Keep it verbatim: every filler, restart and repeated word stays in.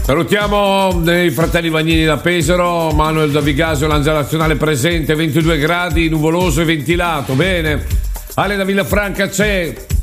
Salutiamo i fratelli Vagnini da Pesaro, Manuel da Vigasio, Lancia Nazionale presente, ventidue gradi, nuvoloso e ventilato. Bene. Ale da Villafranca c'è.